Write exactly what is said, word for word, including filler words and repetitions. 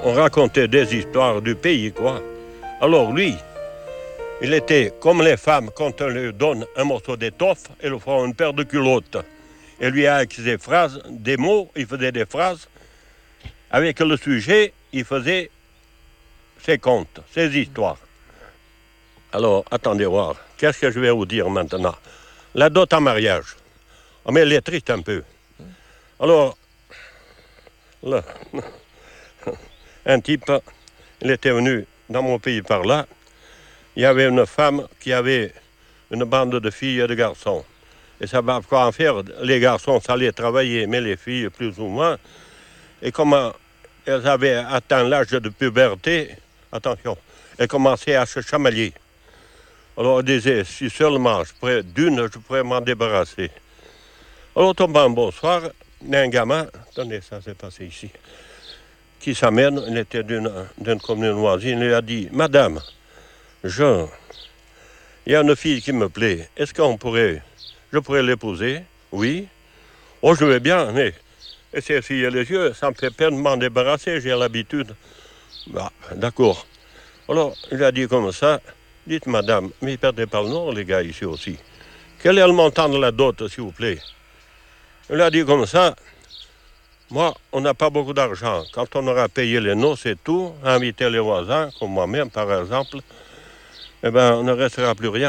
on racontait des histoires du pays, quoi. Alors lui, il était comme les femmes, quand on lui donne un morceau d'étoffe, il lui fera une paire de culottes. Et lui, avec ses phrases, des mots, il faisait des phrases. Avec le sujet, il faisait ses contes, ses histoires. Alors, attendez voir, qu'est-ce que je vais vous dire maintenant? La dot en mariage. Oh, mais elle est triste un peu. Alors, là, un type, il était venu dans mon pays par là. Il y avait une femme qui avait une bande de filles et de garçons. Et ça va quoi en faire? Les garçons, ça allait travailler, mais les filles, plus ou moins. Et comment elles avaient atteint l'âge de puberté, attention, elles commençaient à se chamailler. Alors, elle disait, si seulement je pourrais, d'une, je pourrais m'en débarrasser. Alors, tombant un bonsoir, il y a un gamin, attendez, ça s'est passé ici, qui s'amène, il était d'une, d'une commune voisine, il lui a dit, Madame, je, il y a une fille qui me plaît, est-ce qu'on pourrait, je pourrais l'épouser? Oui. Oh, je veux bien, mais essayez les yeux, ça me fait peine de m'en débarrasser, j'ai l'habitude. Bah, d'accord. Alors, il a dit comme ça, dites madame, mais perdez pas le nom, les gars, ici aussi. Quel est le montant de la dot, s'il vous plaît? Il a dit comme ça, moi, on n'a pas beaucoup d'argent. Quand on aura payé les noces et tout, inviter les voisins, comme moi-même par exemple, eh bien, on ne restera plus rien.